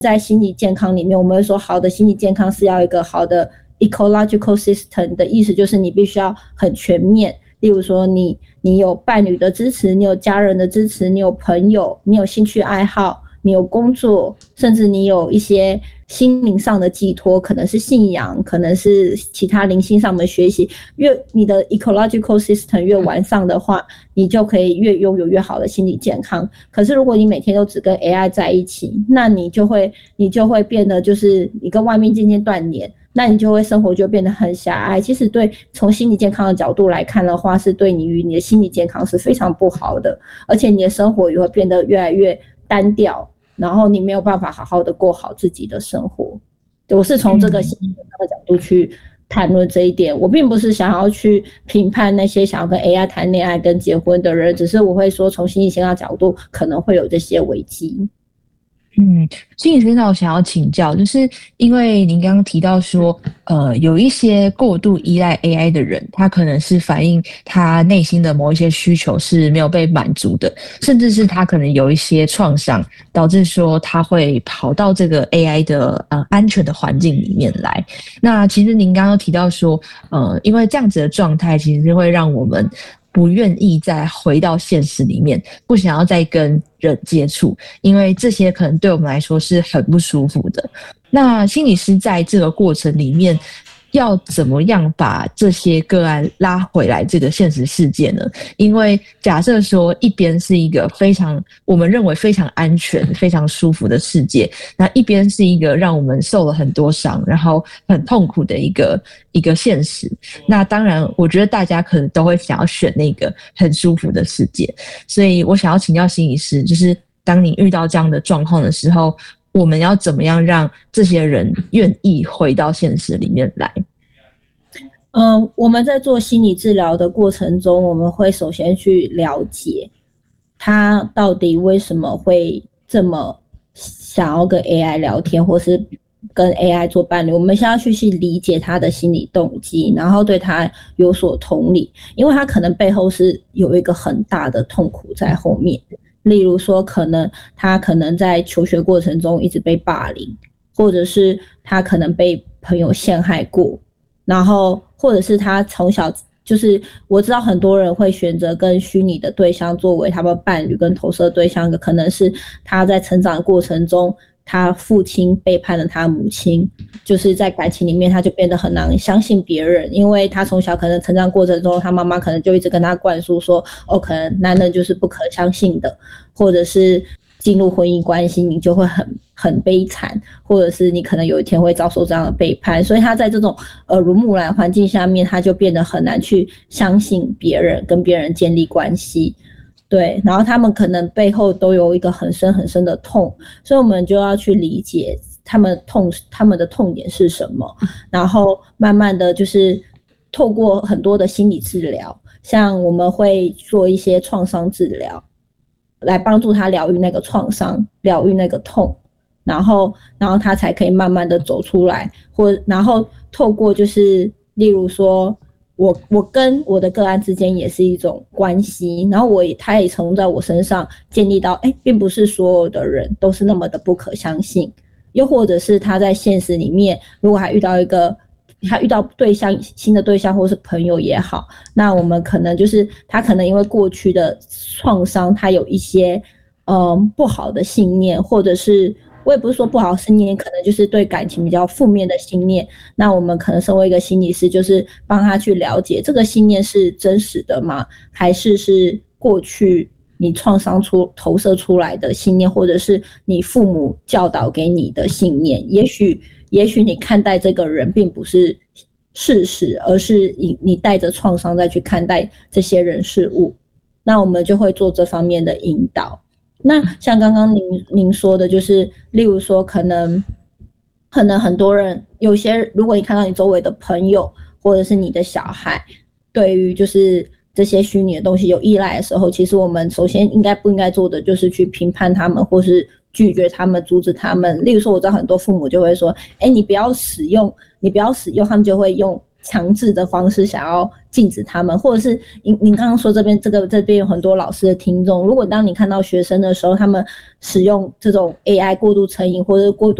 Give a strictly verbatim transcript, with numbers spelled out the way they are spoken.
在心理健康里面，我们会说好的心理健康是要一个好的 ecological system 的意思，就是你必须要很全面。例如说你你有伴侣的支持，你有家人的支持，你有朋友，你有兴趣爱好，你有工作，甚至你有一些心灵上的寄托，可能是信仰，可能是其他灵性上的学习。越你的 ecological system 越完善的话，你就可以越拥有越好的心理健康。可是如果你每天都只跟 A I 在一起，那你就会你就会变得就是你跟外面渐渐断联，那你就会生活就变得很狭隘。其实对从心理健康的角度来看的话，是对你与你的心理健康是非常不好的，而且你的生活也会变得越来越单调，然后你没有办法好好的过好自己的生活。我是从这个心理健康的角度去谈论这一点，我并不是想要去评判那些想要跟 A I 谈恋爱跟结婚的人，只是我会说从心理健康角度可能会有这些危机。 嗯，心理师那我想要请教，就是因为您刚刚提到说，呃，有一些过度依赖 A I 的人，他可能是反映他内心的某一些需求是没有被满足的，甚至是他可能有一些创伤，导致说他会跑到这个 A I 的呃安全的环境里面来。那其实您刚刚提到说，呃，因为这样子的状态，其实会让我们不愿意再回到现实里面，不想要再跟人接触，因为这些可能对我们来说是很不舒服的。那心理师在这个过程里面要怎么样把这些个案拉回来这个现实世界呢？因为假设说一边是一个非常我们认为非常安全非常舒服的世界，那一边是一个让我们受了很多伤然后很痛苦的一个一个现实，那当然我觉得大家可能都会想要选那个很舒服的世界。所以我想要请教心理师，就是当你遇到这样的状况的时候，我们要怎么样让这些人愿意回到现实里面来？ 嗯，我们在做心理治疗的过程中，我们会首先去了解他到底为什么会这么想要跟 A I 聊天，或是跟 A I 做伴侣。我们先要去去理解他的心理动机，然后对他有所同理，因为他可能背后是有一个很大的痛苦在后面。例如说，可能他可能在求学过程中一直被霸凌，或者是他可能被朋友陷害过，然后或者是他从小就是我知道很多人会选择跟虚拟的对象作为他们伴侣跟投射对象，可能是他在成长的过程中他父亲背叛了他母亲，就是在感情里面他就变得很难相信别人，因为他从小可能成长过程中他妈妈可能就一直跟他灌输说，哦，可能男人就是不可相信的，或者是进入婚姻关系你就会很很悲惨，或者是你可能有一天会遭受这样的背叛，所以他在这种耳濡目染环境下面，他就变得很难去相信别人，跟别人建立关系。对，然后他们可能背后都有一个很深很深的痛，所以我们就要去理解他们痛他们的痛点是什么，然后慢慢的就是透过很多的心理治疗，像我们会做一些创伤治疗来帮助他疗愈那个创伤，疗愈那个痛，然后然后他才可以慢慢的走出来，或然后透过就是例如说我我跟我的个案之间也是一种关系，然后我也他也从在我身上建立到，哎，并不是所有的人都是那么的不可相信，又或者是他在现实里面，如果还遇到一个他遇到对象新的对象或是朋友也好，那我们可能就是他可能因为过去的创伤，他有一些嗯不好的信念，或者是我也不是说不好的信念，可能就是对感情比较负面的信念，那我们可能身为一个心理师，就是帮他去了解这个信念是真实的吗？还是是过去你创伤出投射出来的信念，或者是你父母教导给你的信念？也许也许你看待这个人并不是事实，而是你你带着创伤再去看待这些人事物，那我们就会做这方面的引导。那像刚刚您您说的，就是例如说可能可能很多人有些，如果你看到你周围的朋友或者是你的小孩对于就是这些虚拟的东西有依赖的时候，其实我们首先应该不应该做的就是去评判他们，或是拒绝他们，阻止他们。例如说我知道很多父母就会说，哎，你不要使用你不要使用，他们就会用强制的方式想要禁止他们，或者是您您刚刚说这边这个这边有很多老师的听众，如果当你看到学生的时候，他们使用这种 A I 过度成瘾或者过度